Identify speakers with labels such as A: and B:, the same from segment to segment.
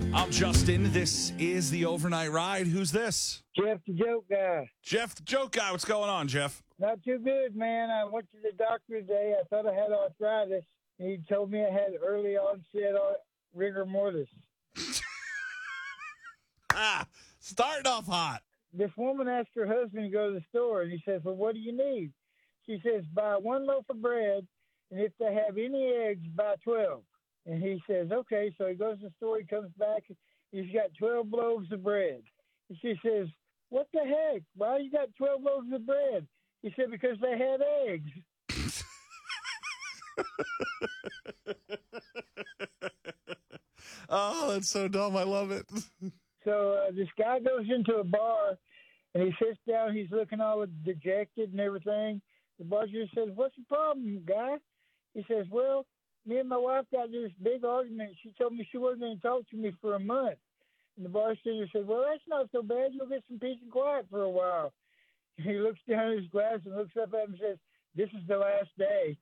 A: I'm Justin. This is the Overnight Ride. Who's this?
B: Jeff the Joke Guy.
A: Jeff the Joke Guy. What's going on, Jeff?
B: Not too good, man. I went to the doctor today. I thought I had arthritis. He told me I had early onset rigor mortis.
A: Starting off hot.
B: This woman asked her husband to go to the store, and he says, well, what do you need? She says, buy 1 loaf of bread, and if they have any eggs, buy 12. And he says, okay. So he goes to the store. He comes back. He's got 12 loaves of bread. And she says, what the heck? Why you got 12 loaves of bread? He said, because they had eggs.
A: Oh, that's so dumb. I love it.
B: So this guy goes into a bar, and he sits down. He's looking all dejected and everything. The bartender says, what's the problem, guy? He says, well, me and my wife got this big argument. She told me she wasn't going to talk to me for a month. And the bartender said, well, that's not so bad. You'll get some peace and quiet for a while. And he looks down at his glass and looks up at him and says, this is the last day.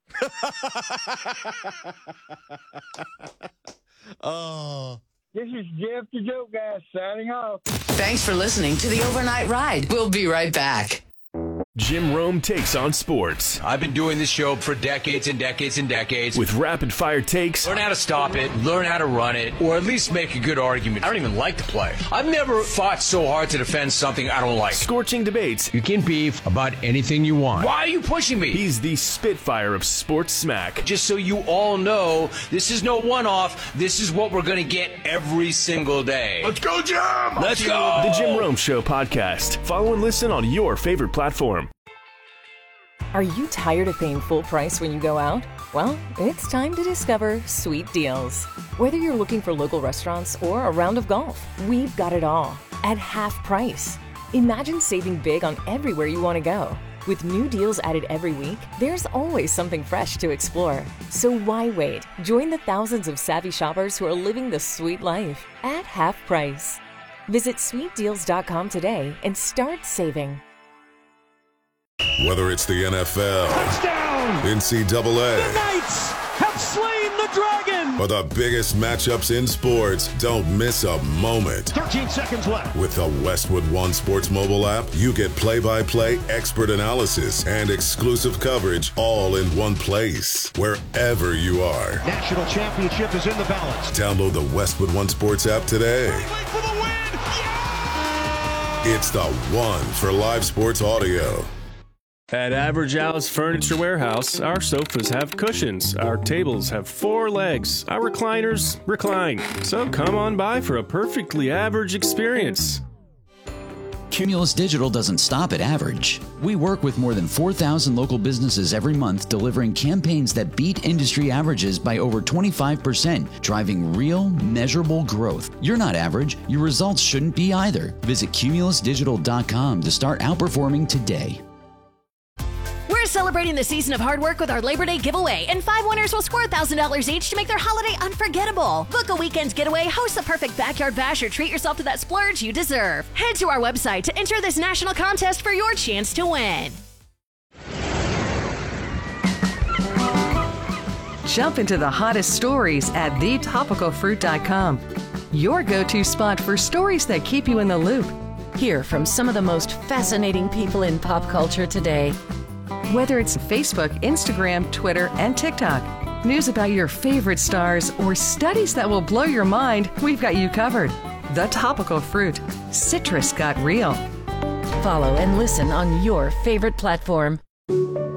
A: Oh.
B: This is Jeff the Joke Guy signing off.
C: Thanks for listening to the Overnight Ride. We'll be right back.
D: Jim Rome takes on sports.
E: I've been doing this show for decades and decades and decades.
D: With rapid-fire takes.
E: Learn how to stop it, learn how to run it, or at least make a good argument. I don't even like the play. I've never fought so hard to defend something I don't like.
D: Scorching debates.
E: You can beef about anything you want. Why are you pushing me?
D: He's the Spitfire of sports smack.
E: Just so you all know, this is no one-off. This is what we're going to get every single day. Let's go, Jim! Let's go!
D: The Jim Rome Show podcast. Follow and listen on your favorite platform.
F: Are you tired of paying full price when you go out? Well, it's time to discover Sweet Deals. Whether you're looking for local restaurants or a round of golf, we've got it all at half price. Imagine saving big on everywhere you want to go. With new deals added every week, there's always something fresh to explore. So why wait? Join the thousands of savvy shoppers who are living the sweet life at half price. Visit sweetdeals.com today and start saving.
G: Whether it's the NFL,
H: touchdown,
G: NCAA,
H: the Knights have slain the dragon,
G: or the biggest matchups in sports, don't miss a moment.
H: 13 seconds left.
G: With the Westwood One Sports mobile app, you get play-by-play expert analysis and exclusive coverage all in one place, wherever you are.
H: National championship is in the balance.
G: Download the Westwood One Sports app today.
H: For the win! Yeah!
G: It's the one for live sports audio.
D: At Average Al's Furniture Warehouse, our sofas have cushions, our tables have 4 legs, our recliners recline. So come on by for a perfectly average experience.
I: Cumulus Digital doesn't stop at average. We work with more than 4,000 local businesses every month, delivering campaigns that beat industry averages by over 25%, driving real, measurable growth. You're not average. Your results shouldn't be either. Visit cumulusdigital.com to start outperforming today.
J: We're celebrating the season of hard work with our Labor Day giveaway, and 5 winners will score $1,000 each to make their holiday unforgettable. Book a weekend's getaway, host the perfect backyard bash, or treat yourself to that splurge you deserve. Head to our website to enter this national contest for your chance to win.
K: Jump into the hottest stories at thetopicalfruit.com. Your go-to spot for stories that keep you in the loop.
F: Hear from some of the most fascinating people in pop culture today.
K: Whether it's Facebook, Instagram, Twitter, and TikTok, news about your favorite stars, or studies that will blow your mind, we've got you covered. The Topical Fruit. Citrus got real.
F: Follow and listen on your favorite platform.